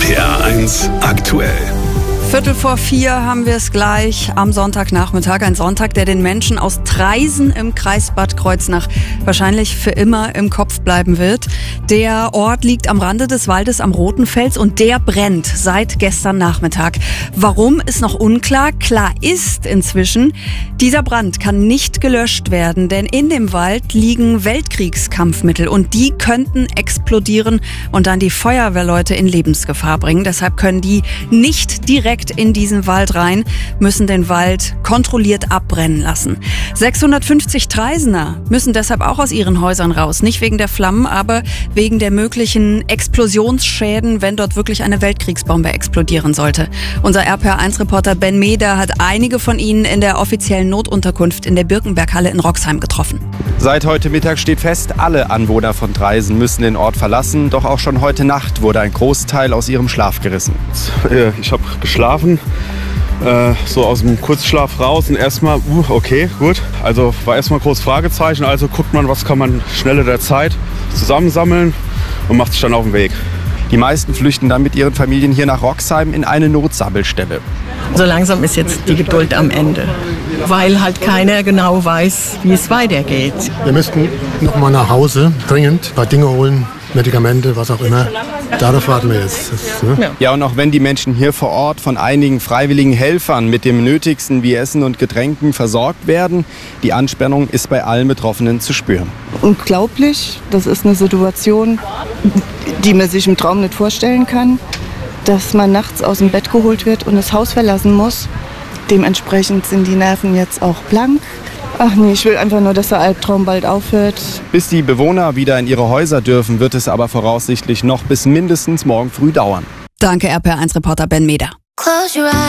RPR1 aktuell. 3:45 haben wir es gleich am Sonntagnachmittag. Ein Sonntag, der den Menschen aus Traisen im Kreis Bad Kreuznach wahrscheinlich für immer im Kopf bleiben wird. Der Ort liegt am Rande des Waldes am Rotenfels und der brennt seit gestern Nachmittag. Warum, ist noch unklar. Klar ist inzwischen, dieser Brand kann nicht gelöscht werden, denn in dem Wald liegen Weltkriegskampfmittel und die könnten explodieren und dann die Feuerwehrleute in Lebensgefahr bringen. Deshalb können die nicht direkt in diesen Wald rein, müssen den Wald kontrolliert abbrennen lassen. 650 Treisener müssen deshalb auch aus ihren Häusern raus. Nicht wegen der Flammen, aber wegen der möglichen Explosionsschäden, wenn dort wirklich eine Weltkriegsbombe explodieren sollte. Unser RPR1-Reporter Ben Meder hat einige von ihnen in der offiziellen Notunterkunft in der Birkenberghalle in Roxheim getroffen. Seit heute Mittag steht fest, alle Anwohner von Traisen müssen den Ort verlassen. Doch auch schon heute Nacht wurde ein Großteil aus ihrem Schlaf gerissen. Ich habe geschlafen, so aus dem Kurzschlaf raus und erstmal, okay, gut. Also war erstmal groß Fragezeichen, also guckt man, was kann man schneller der Zeit zusammensammeln und macht sich dann auf den Weg. Die meisten flüchten dann mit ihren Familien hier nach Roxheim in eine Notsammelstelle. So langsam ist jetzt die Geduld am Ende, weil halt keiner genau weiß, wie es weitergeht. Wir müssten noch mal nach Hause, dringend, ein paar Dinge holen, Medikamente, was auch immer. Darauf warten wir jetzt. Ja, und auch wenn die Menschen hier vor Ort von einigen freiwilligen Helfern mit dem Nötigsten wie Essen und Getränken versorgt werden, die Anspannung ist bei allen Betroffenen zu spüren. Unglaublich, das ist eine Situation, die man sich im Traum nicht vorstellen kann, dass man nachts aus dem Bett geholt wird und das Haus verlassen muss. Dementsprechend sind die Nerven jetzt auch blank. Ach nee, ich will einfach nur, dass der Albtraum bald aufhört. Bis die Bewohner wieder in ihre Häuser dürfen, wird es aber voraussichtlich noch bis mindestens morgen früh dauern. Danke, RPR1-Reporter Ben Meder.